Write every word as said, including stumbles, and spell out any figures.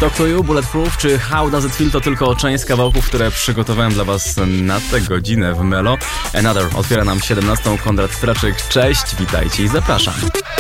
Talk to You, Bulletproof czy How Does It Feel to tylko część z kawałków, które przygotowałem dla Was na tę godzinę w Melo. Another otwiera nam siedemnastą. Konrad Straczyk, cześć, witajcie i zapraszam.